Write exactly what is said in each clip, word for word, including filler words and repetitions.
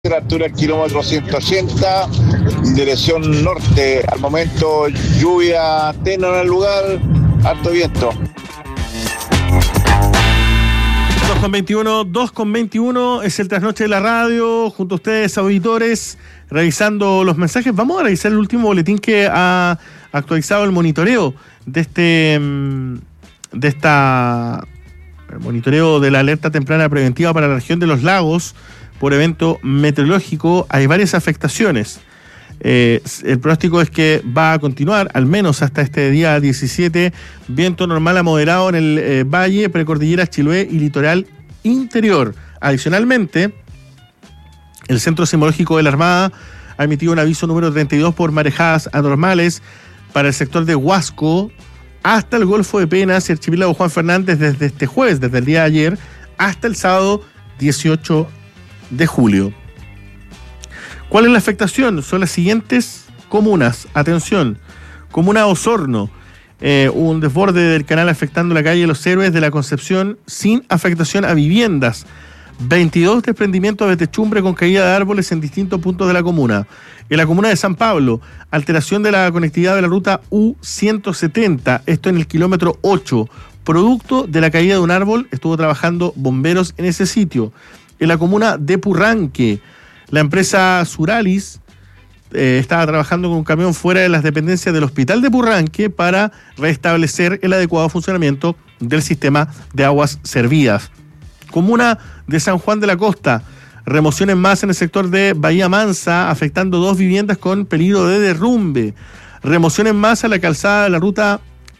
altura del kilómetro ciento ochenta, dirección norte. Al momento lluvia tenue en el lugar, alto viento. dos con veintiuno, dos con veintiuno es el trasnoche de la radio, junto a ustedes, auditores, revisando los mensajes. Vamos a revisar el último boletín que ha actualizado el monitoreo de este de esta el monitoreo de la alerta temprana preventiva para la región de los lagos por evento meteorológico. Hay varias afectaciones. Eh, el pronóstico es que va a continuar, al menos hasta este día diecisiete, viento normal a moderado en el eh, valle, precordillera, Chiloé y litoral interior. Adicionalmente, el Centro Sismológico de la Armada ha emitido un aviso número treinta y dos por marejadas anormales para el sector de Huasco hasta el Golfo de Penas y Archipiélago Juan Fernández desde este jueves, desde el día de ayer, hasta el sábado dieciocho de julio. ¿Cuál es la afectación? Son las siguientes comunas. Atención, comuna Osorno, eh, un desborde del canal afectando la calle Los Héroes de la Concepción sin afectación a viviendas. veintidós desprendimientos de techumbre con caída de árboles en distintos puntos de la comuna. En la comuna de San Pablo, alteración de la conectividad de la ruta U ciento setenta, esto en el kilómetro ocho. Producto de la caída de un árbol, estuvo trabajando bomberos en ese sitio. En la comuna de Purranque, la empresa Suralis eh, estaba trabajando con un camión fuera de las dependencias del hospital de Purranque para restablecer el adecuado funcionamiento del sistema de aguas servidas. Comuna de San Juan de la Costa, remoción en masa en el sector de Bahía Mansa, afectando dos viviendas con peligro de derrumbe. Remoción en masa en la calzada de la ruta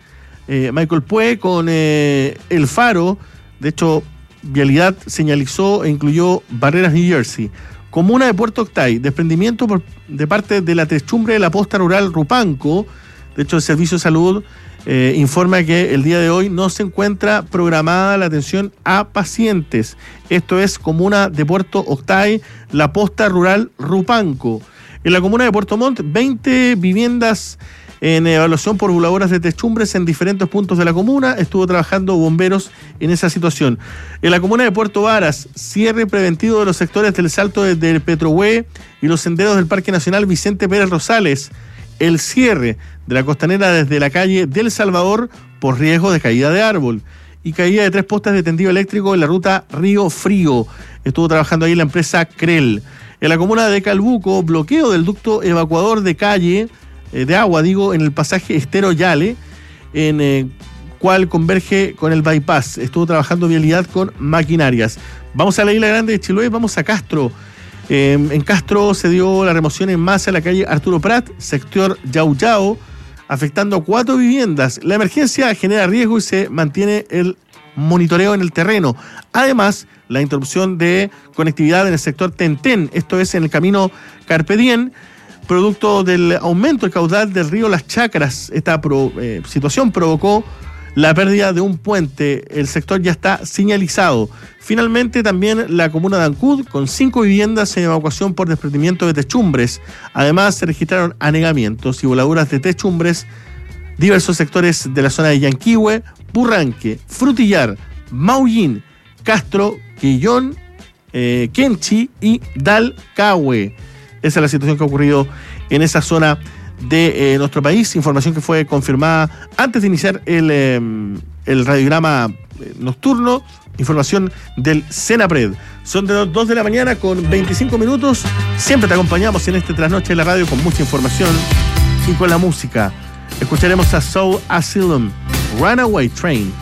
eh, Michael Pue con eh, El Faro. De hecho, Vialidad señalizó e incluyó Barreras New Jersey. Comuna de Puerto Octay, desprendimiento por, de parte de la techumbre de la posta rural Rupanco. De hecho, el Servicio de Salud eh, informa que el día de hoy no se encuentra programada la atención a pacientes. Esto es comuna de Puerto Octay, la posta rural Rupanco. En la comuna de Puerto Montt, veinte viviendas en evaluación por voladoras de techumbres en diferentes puntos de la comuna. Estuvo trabajando bomberos en esa situación. En la comuna de Puerto Varas, cierre preventivo de los sectores del Salto desde el Petrohue y los senderos del Parque Nacional Vicente Pérez Rosales. El cierre de la costanera desde la calle del Salvador por riesgo de caída de árbol. Y caída de tres postes de tendido eléctrico en la ruta Río Frío. Estuvo trabajando ahí la empresa Crel. En la comuna de Calbuco, bloqueo del ducto evacuador de calle de agua, digo, en el pasaje Estero Yale, en el eh, cual converge con el bypass. Estuvo trabajando vialidad con maquinarias. Vamos a la Isla Grande de Chiloé, vamos a Castro. Eh, en Castro se dio la remoción en masa en la calle Arturo Prat, sector Yau Yau, afectando a cuatro viviendas. La emergencia genera riesgo y se mantiene el monitoreo en el terreno. Además, la interrupción de conectividad en el sector Tentén, esto es en el camino Carpe Diem, producto del aumento del caudal del río Las Chacras. Esta pro, eh, situación provocó la pérdida de un puente. El sector ya está señalizado. Finalmente, también la comuna de Ancud, con cinco viviendas en evacuación por desprendimiento de techumbres. Además, se registraron anegamientos y voladuras de techumbres diversos sectores de la zona de Yanquihue, Purranque, Frutillar, Maullín, Castro, Quillón, eh, Kenchi y Dalcahue. Esa es la situación que ha ocurrido en esa zona de eh, nuestro país. Información que fue confirmada antes de iniciar el, eh, el radiograma nocturno. Información del Senapred. Son de las dos de la mañana con veinticinco minutos. Siempre te acompañamos en este trasnoche de la radio con mucha información y con la música. Escucharemos a Soul Asylum, Runaway Train.